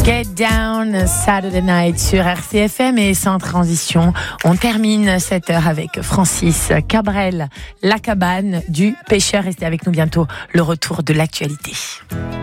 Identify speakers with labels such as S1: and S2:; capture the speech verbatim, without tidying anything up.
S1: Get Down Saturday Night sur R C F M et sans transition, on termine cette heure avec Francis Cabrel, La Cabane du Pêcheur. Restez avec nous bientôt, le retour de l'actualité.